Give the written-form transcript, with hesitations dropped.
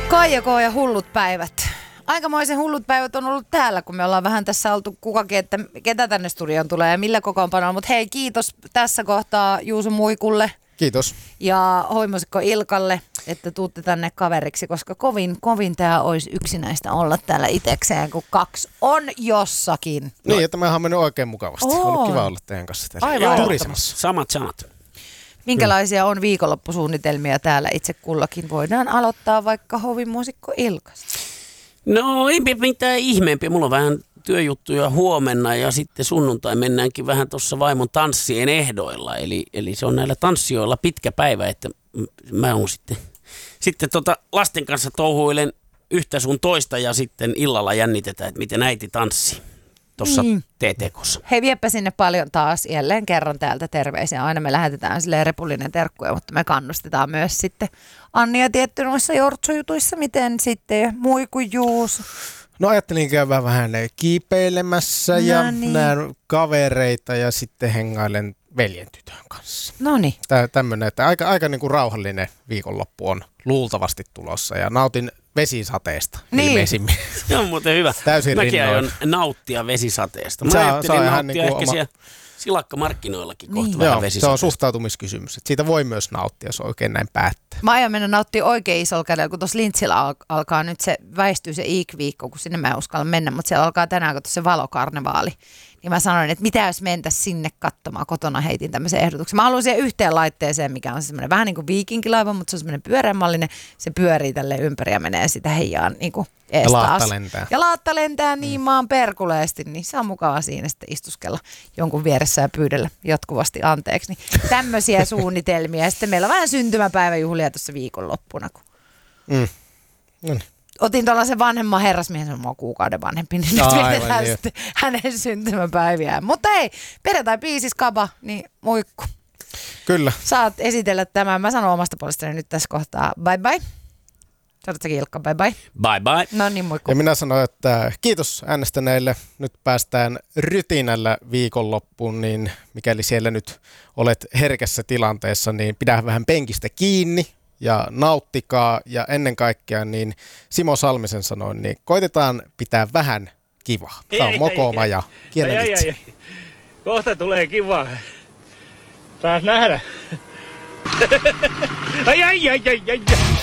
Kaija K. ja hullut päivät. Aikamoisen hullut päivät on ollut täällä, kun me ollaan vähän tässä oltu kukakin, että ketä tänne studioon tulee ja millä kokoonpanolla. Mutta hei, kiitos tässä kohtaa Juuso Muikulle. Kiitos. Ja hoimusikko Ilkalle, että tuutte tänne kaveriksi, koska kovin tää olisi yksinäistä olla täällä itekseen, kun kaksi on jossakin. Niin, että mehän on mennyt oikein mukavasti. On ollut kiva olla teidän kanssa täällä. Aivan turisemassa. Samat sanat. Minkälaisia on viikonloppusuunnitelmia täällä itse kullakin? Voidaan aloittaa vaikka hovimuusikko Ilkasta. No ei mitään ihmeempiä. Mulla on vähän työjuttuja huomenna ja sitten sunnuntai mennäänkin vähän tuossa vaimon tanssien ehdoilla. Eli se on näillä tanssijoilla pitkä päivä, että mä oon sitten lasten kanssa touhuilen yhtä sun toista ja sitten illalla jännitetään, että miten äiti tanssii tuossa TTK:ssa. Hei, viepä sinne paljon taas jälleen kerran täältä terveisiä. Aina me lähetetään silleen repullinen terkkuja, mutta me kannustetaan myös sitten Annia tietty noissa jortsujutuissa, miten sitten muikujuus. No ajattelin käydä vähän kiipeilemässä ja näen kavereita ja sitten hengailen veljen tytön kanssa. Noniin. Tämmöinen, että aika niin kuin rauhallinen viikonloppu on luultavasti tulossa ja nautin vesisateesta ilmeisimmin. Se on muuten hyvä. Täysin Mäkin rinnoin. aion nauttia vesisateesta. Mä ajattelin nauttia ehkä oma... siellä silakkamarkkinoillakin kohta vähän vesisateesta. Se on suhtautumiskysymys. Että siitä voi myös nauttia, jos oikein näin päättää. Mä aion mennä nauttia oikein isolla kädellä, kun tuossa Lintsillä alkaa nyt se, väistyy se Iik-viikko, kun sinne mä en uskalla mennä, mutta siellä alkaa tänään se valokarnevaali. Niin mä sanoin, että mitä jos mentäisiin sinne katsomaan, kotona heitin tämmöisen ehdotuksen. Mä haluan siihen yhteen laitteeseen, mikä on semmoinen vähän niin kuin viikinkilaiva, mutta se on semmoinen pyöreämallinen. Se pyörii tälleen ympäri ja menee sitä heijaan niin kuin ees taas. Ja laatta lentää niin maan perkuleesti, niin se on mukava siinä sitten istuskella jonkun vieressä ja pyydellä jatkuvasti anteeksi. Niin tämmöisiä suunnitelmia. Ja sitten meillä on vähän syntymäpäiväjuhlia tuossa viikonloppuna. Otin tuollaisen vanhemman herrasmiehen, se on mua kuukauden vanhempi, niin nyt vietetään niin sitten hänen syntymäpäiviään. Mutta hei, perjantai-biisis kaba, niin muikku. Kyllä. Saat esitellä tämän. Mä sanon omasta puolestani nyt tässä kohtaa bye bye. Sanotaanko Ilkka bye bye? Bye bye. No niin, muikku. Ja minä sanon, että kiitos äänestäneille. Nyt päästään rytinällä viikonloppuun, niin mikäli siellä nyt olet herkässä tilanteessa, niin pidä vähän penkistä kiinni. Ja nauttikaa ja ennen kaikkea niin Simo Salmisen sanoin, niin koitetaan pitää vähän kivaa. Tämä on mokooma ja kielen itse. Kohta tulee kivaa. Saas nähdä. Ai.